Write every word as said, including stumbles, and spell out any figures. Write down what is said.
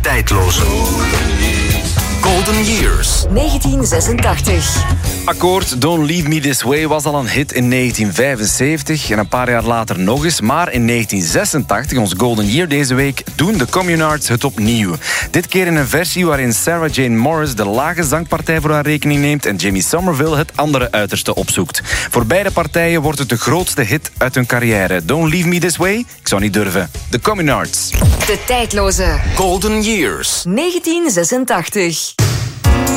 tijdloze. Golden Years. negentien zesentachtig. Akkoord, Don't Leave Me This Way was al een hit in negentien vijfenzeventig en een paar jaar later nog eens. Maar in negentien zesentachtig, ons Golden Year deze week, doen de Communards het opnieuw. Dit keer in een versie waarin Sarah Jane Morris de lage zangpartij voor haar rekening neemt en Jimmy Somerville het andere uiterste opzoekt. Voor beide partijen wordt het de grootste hit uit hun carrière. Don't Leave Me This Way? Ik zou niet durven. De Communards. De tijdloze Golden Years. negentien zesentachtig.